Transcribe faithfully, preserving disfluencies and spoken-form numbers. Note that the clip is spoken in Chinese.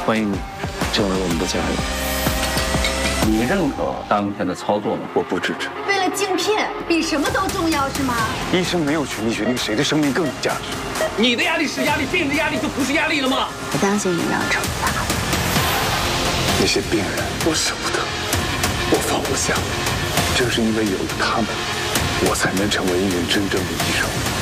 欢迎你成为我们的家人。你认可当前的操作吗？ 我不支持。 为了镜片，比什么都重要是吗？ 医生没有权利决定谁的生命更有价值。 你的压力是压力，病人的压力就不是压力了吗？ 我当心你要惩罚那些病人，我舍不得，我放不下。正是因为有了他们，我才能成为一名真正的医生。